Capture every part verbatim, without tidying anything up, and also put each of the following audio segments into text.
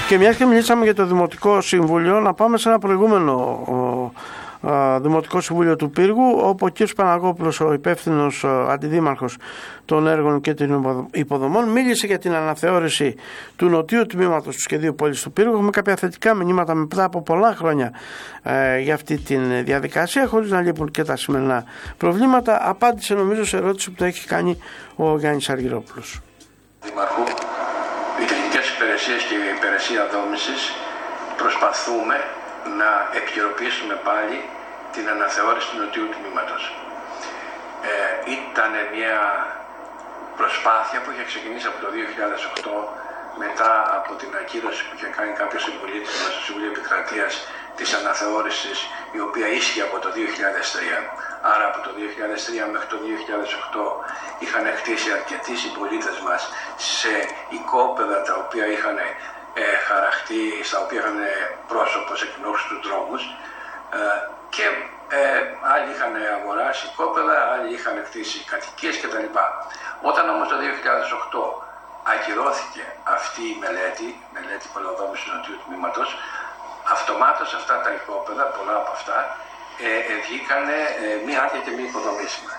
Και μιας και μιλήσαμε για το Δημοτικό Συμβούλιο, να πάμε σε ένα προηγούμενο ο, ο, Δημοτικό Συμβούλιο του Πύργου, όπου ο κ. Παναγόπουλος, ο υπεύθυνος αντιδήμαρχος των έργων και των υποδομών, μίλησε για την αναθεώρηση του νοτιού τμήματος του σχεδίου πόλης του Πύργου. Έχουμε κάποια θετικά μηνύματα μετά από πολλά χρόνια ε, για αυτή τη διαδικασία, χωρίς να λείπουν και τα σημερινά προβλήματα. Απάντησε νομίζω σε ερώτηση που το έχει κάνει ο Γιάννης Αργυρόπουλος. Δημαρχού, οι τεχνικές υπηρεσίες και η υπηρεσία δόμησης προσπαθούμε να επικαιροποιήσουμε πάλι την αναθεώρηση του νοτιού τμήματος. Ε, ήταν μια προσπάθεια που είχε ξεκινήσει από το δύο χιλιάδες οκτώ μετά από την ακύρωση που είχε κάνει κάποιος συμπολίτης μας στο Συμβούλιο Επικρατείας της αναθεώρησης, η οποία ίσχυε από το δύο χιλιάδες τρία. Άρα από το δύο χιλιάδες τρία μέχρι το δύο χιλιάδες οκτώ είχαν χτίσει αρκετοί συμπολίτες μας σε οικόπεδα τα οποία είχαν ε, χαραχτεί, στα οποία είχαν πρόσωπο σε κοινούς τους δρόμους ε, και ε, άλλοι είχαν αγοράσει οικόπεδα, άλλοι είχαν χτίσει κατοικίες κτλ. Όταν όμως το δύο χιλιάδες οκτώ ακυρώθηκε αυτή η μελέτη, μελέτη πολεοδόμησης του νοτιού τμήματος, αυτομάτως αυτά τα οικόπεδα, πολλά από αυτά, ε, ε, βγήκαν ε, μία άδεια και μία υποδομήσιμα.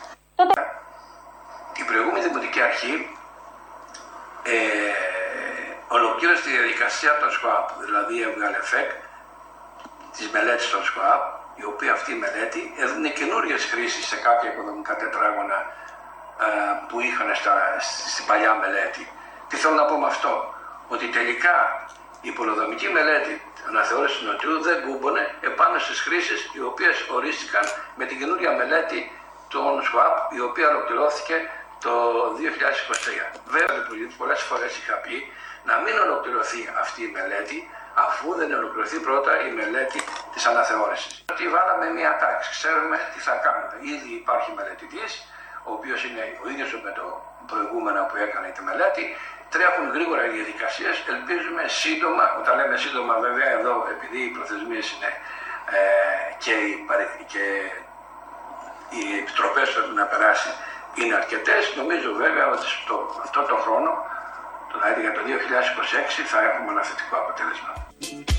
Η προηγούμενη Δημοτική Αρχή ε, ολοκλήρωσε τη διαδικασία των ΣΚΟΑΠ, δηλαδή έβγαλε ΦΕΚ της μελέτης των ΣΚΟΑΠ, η οποία αυτή η μελέτη έδινε καινούριες χρήσεις σε κάποια οικοδομικά τετράγωνα ε, που είχαν στα, στην παλιά μελέτη. Τι θέλω να πω με αυτό, ότι τελικά η πολεοδομική μελέτη αναθεώρηση του νοτιού δεν κούμπονε επάνω στις χρήσεις οι οποίες ορίστηκαν με την καινούρια μελέτη των ΣΚΟΑΠ, η οποία ολοκληρώθηκε το δύο χιλιάδες είκοσι τρία. Βέβαια, πολλές φορές είχα πει να μην ολοκληρωθεί αυτή η μελέτη αφού δεν ολοκληρωθεί πρώτα η μελέτη της αναθεώρησης. Ότι βάλαμε μία τάξη, ξέρουμε τι θα κάνουμε. Ήδη υπάρχει μελετητής, ο οποίος είναι ο ίδιος με το προηγούμενο που έκανε τη μελέτη. Τρέχουν γρήγορα οι διαδικασίες, ελπίζουμε σύντομα, όταν λέμε σύντομα βέβαια εδώ επειδή οι προθεσμίες είναι ε, και, οι, και οι επιτροπές που πρέπει να περάσει είναι αρκετές, νομίζω βέβαια ότι στο, αυτό το χρόνο, δηλαδή για το δύο χιλιάδες είκοσι έξι, θα έχουμε ένα θετικό αποτέλεσμα.